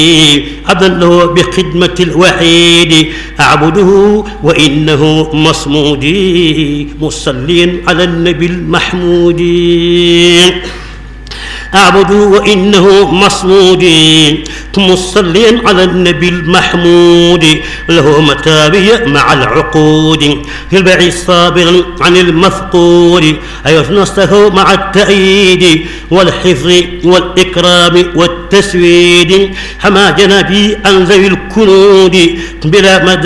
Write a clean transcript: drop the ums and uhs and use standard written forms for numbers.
أضله بخدمة الوحيد أعبده وإنه مصمودي مصليا على النبي المحمود أعبد وإنه مصمودي مصليا على النبي المحمود له متابي مع العقود يلبعي صابرا عن المفقود أيضا نصه مع التأييد والحفظ والإكرام والتسويد حما جنبي عن ذوي الكنود بلا مدى